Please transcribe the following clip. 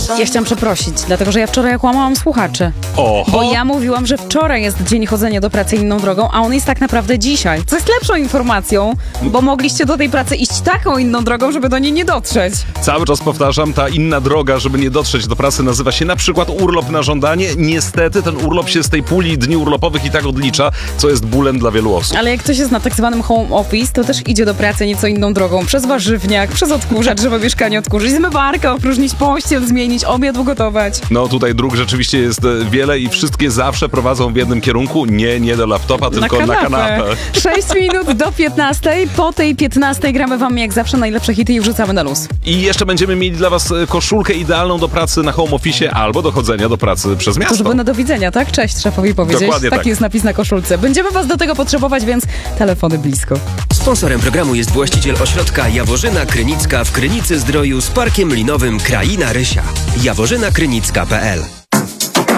Ja chciałam przeprosić, dlatego że ja wczoraj kłamałam słuchaczy. Oho! Bo ja mówiłam, że wczoraj jest dzień chodzenia do pracy inną drogą, a on jest tak naprawdę dzisiaj. Co jest lepszą informacją, bo mogliście do tej pracy iść taką inną drogą, żeby do niej nie dotrzeć. Cały czas powtarzam, ta inna droga, żeby nie dotrzeć do pracy, nazywa się na przykład urlop na żądanie. Niestety ten urlop się z tej puli dni urlopowych i tak odlicza, co jest bólem dla wielu osób. Ale jak ktoś jest na tak zwanym home office, to też idzie do pracy nieco inną drogą. Przez warzywniak, przez odkurzacz, żeby mieszkanie odkurzyć, zmywarkę opróżnić, pościel zmienić, obiad ugotować. No tutaj dróg rzeczywiście jest wiele i wszystkie zawsze prowadzą w jednym kierunku. Nie do laptopa, tylko na kanapę. 6 minut do 15. Po tej 15 gramy wam jak zawsze najlepsze hity i wrzucamy na luz. I jeszcze będziemy mieli dla was koszulkę idealną do pracy na home office albo do chodzenia do pracy przez miasto. To żeby na do widzenia, tak? Cześć szefowi powiedzieć. Dokładnie Taki tak. jest napis na koszulce. Będziemy was do tego potrzebować, więc telefony blisko. Sponsorem programu jest właściciel ośrodka Jaworzyna Krynicka w Krynicy Zdroju z parkiem linowym Kraina Rysia. jaworzynakrynicka.pl